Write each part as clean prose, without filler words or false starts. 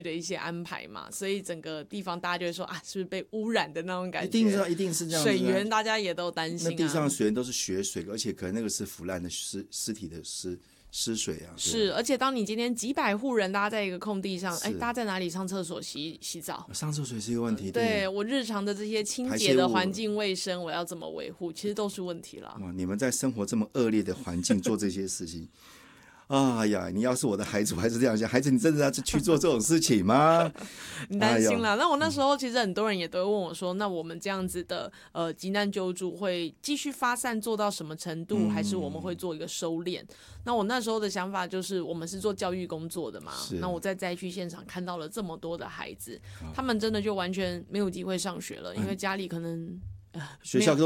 的一些安排嘛，所以整个地方大家就会说啊，是不是被污染的那种感觉？ 一定是这样子。 水源大家也都担心啊， 那地上的水源都是血水，而且可能那个是腐烂的尸体的湿水啊。 是，而且当你今天几百户人大家在一个空地上，大家在哪里上厕所洗澡？ 上厕所也是一个问题。 对，我日常的这些清洁的环境卫生，我要怎么维护，其实都是问题了。 哇，你们在生活这么恶劣的环境做这些事情。哎呀，你要是我的孩子，我还是这样想，孩子，你真的要去做这种事情吗？ 你担心了。那我那时候其实很多人也都会问我说，那我们这样子的急难救助会继续发散做到什么程度，还是我们会做一个收敛？那我那时候的想法就是，我们是做教育工作的嘛，那我在灾区现场看到了这么多的孩子，他们真的就完全没有机会上学了，因为家里可能学校都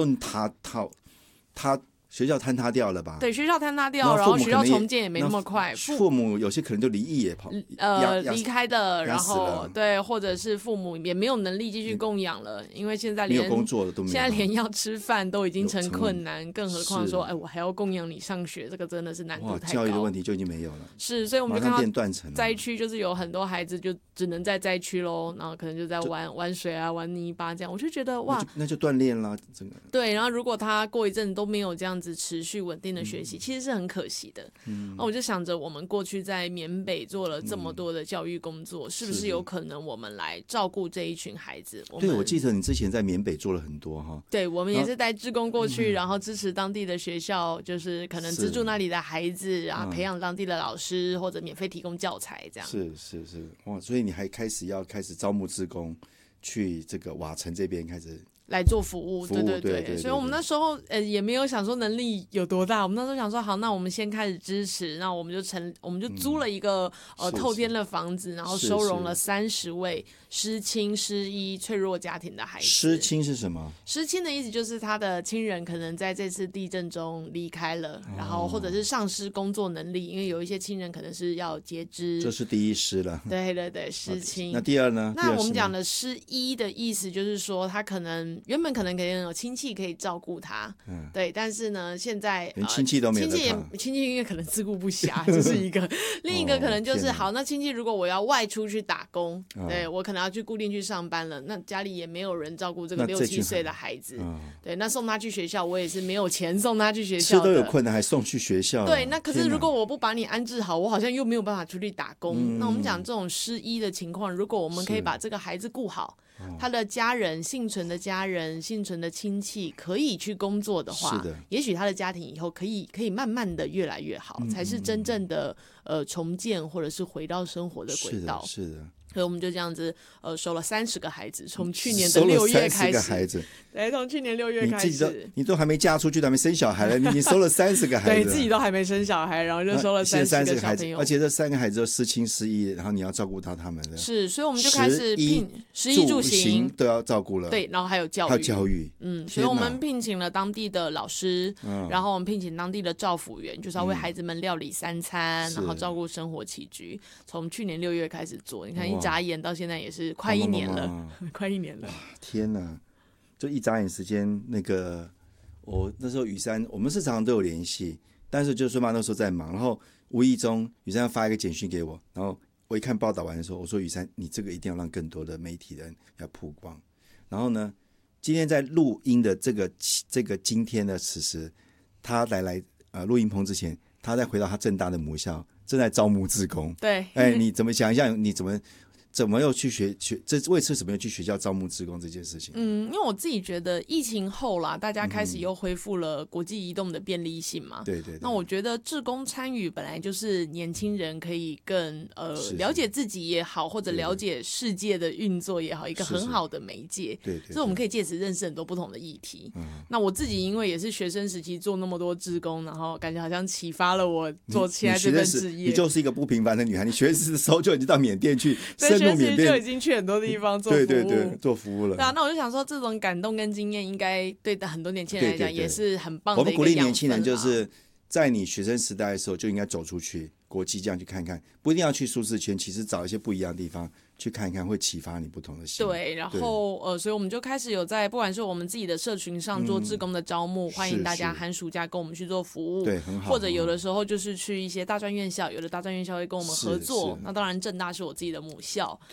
学校坍塌掉了吧？ 对，学校坍塌掉，然后学校重建也没那么快。 父母有些可能就离异也跑， 离开的，然后对，或者是父母也没有能力继续供养了，因为现在连没有工作了都没有， 现在连要吃饭都已经成困难，更何况说，我还要供养你上学，这个真的是难度太高。 教育的问题就已经没有了。 是，所以我们就看到灾区就是有很多孩子就只能在灾区咯，然后可能就在玩水啊、玩泥巴这样，我就觉得哇， 那就锻炼啦，整个。 对，然后如果他过一阵都没有这样子持续稳定的学习，其实是很可惜的。那我就想着，我们过去在缅北做了这么多的教育工作，是不是有可能我们来照顾这一群孩子？ 对，我记得你之前在缅北做了很多哈。 对，我们也是带志工过去，然后支持当地的学校，就是可能资助那里的孩子啊，培养当地的老师，或者免费提供教材这样。 是哇，所以你还开始招募志工去这个瓦城这边开始。 来做服务，对，所以我们那时候也没有想说能力有多大，我们那时候想说好，那我们先开始支持，那我们就租了一个透天的房子，然后收容了30位失亲失依脆弱家庭的孩子。 失亲是什么？ 失亲的意思就是他的亲人可能在这次地震中离开了，然后或者是丧失工作能力，因为有一些亲人可能是要截肢， 这是第一失了。 对，失亲。 那第二呢？ 那我们讲的失依的意思就是说他原本可能有亲戚可以照顾他，对，但是呢，现在连亲戚都没有， 亲戚因为可能自顾不暇，这是一个。另一个可能就是好，那亲戚如果我要外出去打工，对我可能要固定去上班了，那家里也没有人照顾这个6、7岁的孩子，对，那送他去学校，我也是没有钱送他去学校的， 吃都有困难，还送去学校。 对，那可是如果我不把你安置好，我好像又没有办法出去打工。那我们讲这种失依的情况，如果我们可以把这个孩子顾好。他的家人、幸存的家人、幸存的亲戚可以去工作的话，也许他的家庭以后可以慢慢的越来越好，才是真正的重建或者是回到生活的轨道。 是的。 所以我们就这样子收了30个孩子，从去年的6月开始。收了30个孩子，对，从去年6月开始。 你都还没嫁出去，都还没生小孩了，你收了30个孩子。 对，自己都还没生小孩，然后就收了30个小朋友， 而且这3个孩子都失亲失忆，然后你要照顾到他们的。 是，所以我们就开始食衣住行都要照顾了。 对，然后还有教育。所以我们聘请了当地的老师，然后我们聘请当地的照服员，就是要为孩子们料理3餐，然后照顾生活起居。从去年6月开始做，你看一眨眼到现在也是快1年了，快1年了。 天哪！就一眨眼时间，我那时候雨珊，我们是常常都有联系，但是就说嘛，那时候在忙，然后无意中雨珊发一个简讯给我，然后我一看报道完的时候，我说雨珊，你这个一定要让更多的媒体人要曝光。然后呢，今天在录音的这个今天的此时，他来录音棚之前，他再回到他正大的母校，正在招募志工。 对， 你怎么想一下，你怎么又去这为什么又去学校招募志工这件事情？ 因为我自己觉得疫情后啦，大家开始又恢复了国际移动的便利性嘛。 对。 那我觉得志工参与本来就是年轻人可以更了解自己也好，或者了解世界的运作也好，一个很好的媒介。 对。 所以我们可以借此认识很多不同的议题。那我自己因为也是学生时期做那么多志工，然后感觉好像启发了我做现在这份职业。 你就是一个不平凡的女孩，你学生的时候就已经到缅甸去。 学习就已经去很多地方做服务， 对，做服务了。 对啊，那我就想说，这种感动跟经验，应该对很多年轻人来讲也是很棒的一个养分。 我们鼓励年轻人，就是在你学生时代的时候就应该走出去，国际这样去看看，不一定要去舒适圈，其实找一些不一样的地方去看一看，会启发你不同的心。 对，然后所以我们就开始有在不管是我们自己的社群上做志工的招募，欢迎大家寒暑假跟我们去做服务。 对，很好。 或者有的时候就是去一些大专院校，有的大专院校会跟我们合作。那当然正大是我自己的母校，